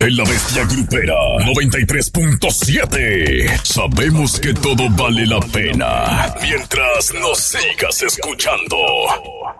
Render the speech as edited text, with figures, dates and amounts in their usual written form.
de la Bestia Grupera 93.7. Sabemos que todo vale la pena mientras nos sigas escuchando.